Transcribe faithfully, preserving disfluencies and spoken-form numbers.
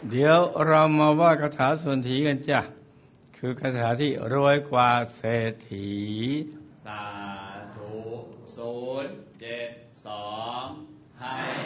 เดี๋ยวเรามาว่าคาถาส่วนถีกันจ้ะคือคาถาที่รวยกว่าเศรษฐีสาธุศูนย์เจ็ดสอง